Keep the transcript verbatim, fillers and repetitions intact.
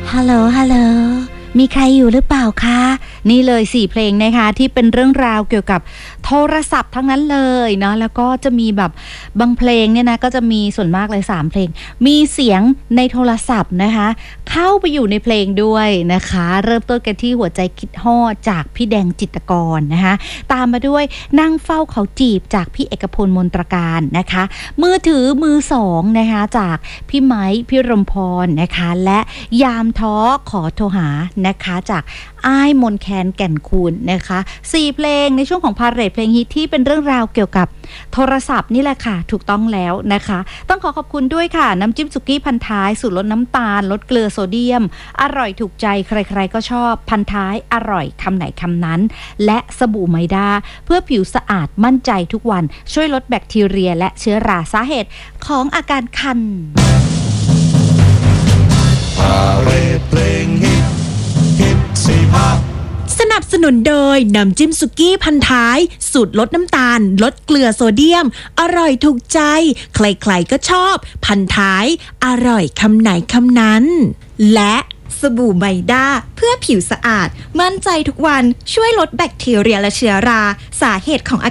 ฮัลโหลฮัลโหลมีใครอยู่หรือเปล่าคะนี่เลยสี่เพลงนะคะที่เป็นเรื่องราวเกี่ยวกับโทรศัพท์ทั้งนั้นเลยเนาะแล้วก็จะมีแบบบางเพลงเนี่ยนะก็จะมีส่วนมากเลยสามเพลงมีเสียงในโทรศัพท์นะคะเข้าไปอยู่ในเพลงด้วยนะคะเริ่มต้นกันที่หัวใจคิดฮอดจากพี่แดงจิตรกรนะคะตามมาด้วยนั่งเฝ้าเขาจีบจากพี่เอกพลมนตรการนะคะมือถือมือสองนะคะจากพี่ไม้พี่รมพรนะคะและยามท้อขอโทรหานะคะจากอ้ายมนแคนแก่นคูณนะคะสี่เพลงในช่วงของพาเหรดเพลงฮิตที่เป็นเรื่องราวเกี่ยวกับโทรศัพท์นี่แหละค่ะถูกต้องแล้วนะคะต้องขอขอบคุณด้วยค่ะน้ำจิ้มสุกี้พันท้ายสูตรลดน้ำตาลลดเกลือโซเดียมอร่อยถูกใจใครๆก็ชอบพันท้ายอร่อยคำไหนคำนั้นและสบู่ไมด้าเพื่อผิวสะอาดมั่นใจทุกวันช่วยลดแบคทีเรียและเชื้อราสาเหตุของอาการคันพาเหรดเพลงฮิตฮิตสี่ภาคสนับสนุนโดยน้ำจิ้มสุกี้พันท้ายสูตรลดน้ำตาลลดเกลือโซเดียมอร่อยถูกใจใครๆก็ชอบพันท้ายอร่อยคำไหนคำนั้นและสบู่ไมด้าเพื่อผิวสะอาดมั่นใจทุกวันช่วยลดแบคทีเรียและเชื้อราสาเหตุของ